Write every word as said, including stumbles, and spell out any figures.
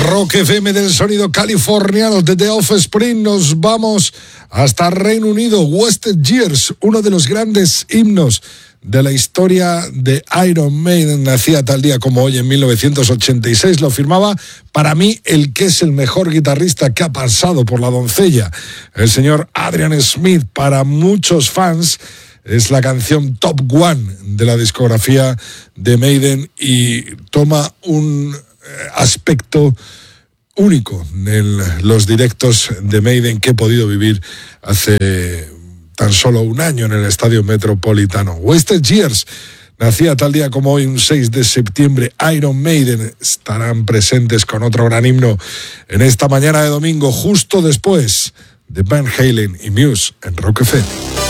Rock F M del sonido californiano de The Offspring. Nos vamos hasta Reino Unido. Wasted Years, uno de los grandes himnos de la historia de Iron Maiden, nacía tal día como hoy en mil novecientos ochenta y seis. Lo firmaba, para mí, el que es el mejor guitarrista que ha pasado por la doncella, el señor Adrian Smith. Para muchos fans es la canción top one de la discografía de Maiden y toma un aspecto único en los directos de Maiden que he podido vivir hace tan solo un año en el Estadio Metropolitano. Wasted Years nacía tal día como hoy, un seis de septiembre. Iron Maiden estarán presentes con otro gran himno en esta mañana de domingo, justo después de Van Halen y Muse en Rock F M.